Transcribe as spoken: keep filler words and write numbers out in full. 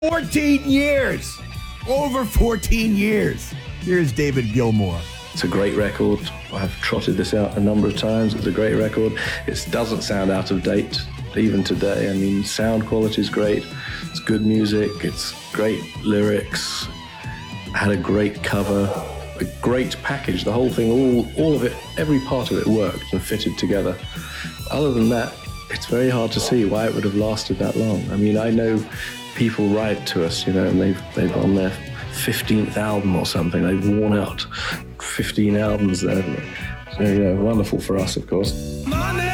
fourteen years. Over fourteen years. Here's David Gilmour. It's a great record. I've trotted this out a number of times. It's a great record. It doesn't sound out of date even today. I mean, sound quality is great. It's good music. It's great lyrics. Had a great cover, a great package. The whole thing, all, all of it, every part of it worked and fitted together. Other than that, it's very hard to see why it would have lasted that long. I mean, I know people write to us, you know, and they've, they've on their fifteenth album or something. They've worn out fifteen albums there. So, yeah, wonderful for us, of course. Money!